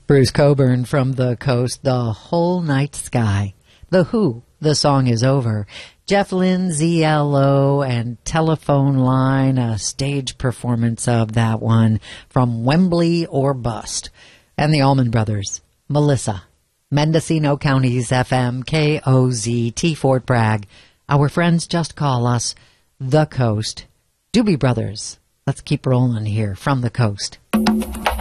Bruce Cockburn from the Coast, The Whole Night Sky. The Who, The Song Is Over. Jeff Lynne, ZLO, and Telephone Line, a stage performance of that one from Wembley or Bust. And the Allman Brothers, Melissa. Mendocino County's FM, KOZT, Fort Bragg. Our friends just call us The Coast. Doobie Brothers. Let's keep rolling here from the coast.